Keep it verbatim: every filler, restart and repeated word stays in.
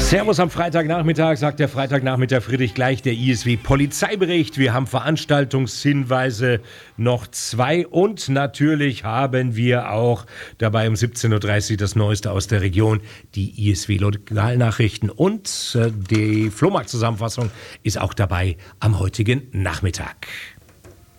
Servus am Freitagnachmittag, sagt der Freitagnachmittag Friedrich gleich, der I S W-Polizeibericht. Wir haben Veranstaltungshinweise noch zwei und natürlich haben wir auch dabei um siebzehn Uhr dreißig das Neueste aus der Region, die I S W-Lokalnachrichten und äh, die Flohmarkt-Zusammenfassung ist auch dabei am heutigen Nachmittag.